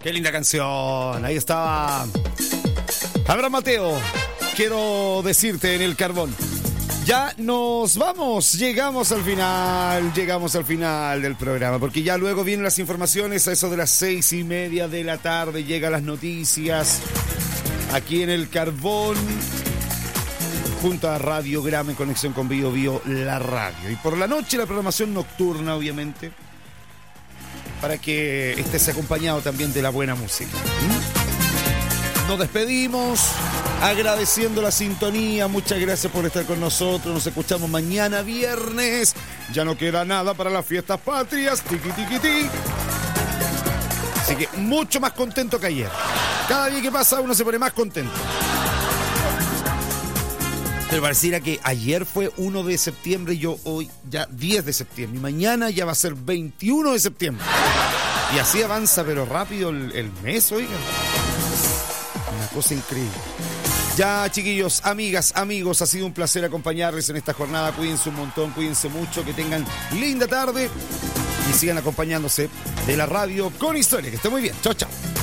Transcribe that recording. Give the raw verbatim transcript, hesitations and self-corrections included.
Qué linda canción. Ahí estaba Abraham Mateo. Quiero decirte en el carbón. Ya nos vamos, llegamos al final, llegamos al final del programa, porque ya luego vienen las informaciones a eso de las seis y media de la tarde, llegan las noticias aquí en el Carbón, junto a Radio Grama en conexión con Bio Bio, la radio. Y por la noche la programación nocturna, obviamente, para que estés acompañado también de la buena música. ¿Mm? Nos despedimos agradeciendo la sintonía. Muchas gracias por estar con nosotros. Nos escuchamos mañana viernes. Ya no queda nada para las fiestas patrias. Tiqui, tiqui, tiqui. Así que mucho más contento que ayer. Cada día que pasa uno se pone más contento. Pero pareciera que ayer fue uno de septiembre y yo hoy ya diez de septiembre. Y mañana ya va a ser veintiuno de septiembre. Y así avanza, pero rápido el, el mes, oigan. Una cosa increíble. Ya, chiquillos, amigas, amigos, ha sido un placer acompañarles en esta jornada. Cuídense un montón, cuídense mucho, que tengan linda tarde y sigan acompañándose de la radio con historia. Que esté muy bien. Chao, chao.